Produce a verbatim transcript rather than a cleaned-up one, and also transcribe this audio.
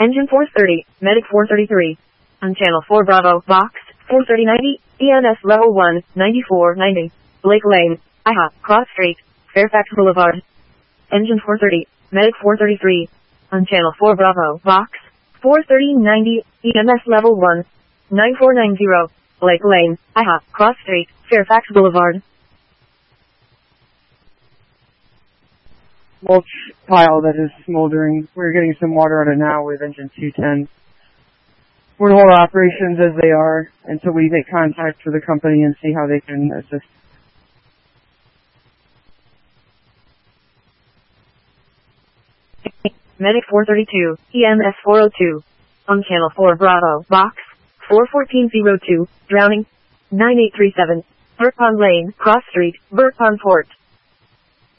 Engine four thirty, Medic four thirty-three. On channel four Bravo, box, four thirty ninety, E M S level one, ninety-four ninety. Blake Lane, I H A, Cross Street, Fairfax Boulevard. Engine four thirty, Medic four thirty-three. On channel four Bravo, box, four thirty ninety, E M S level one, ninety-four ninety. Blake Lane, I H A, Cross Street, Fairfax Boulevard. Mulch pile that is smoldering. We're getting some water out of it now with engine two ten. We're going to hold our operations as they are until we make contact with the company and see how they can assist. Medic four thirty-two, E M S four oh two. On channel four Bravo, box, four fourteen oh two, drowning, nine eight three seven. Burke Pond Lane, Cross Street, Burke Pond Port.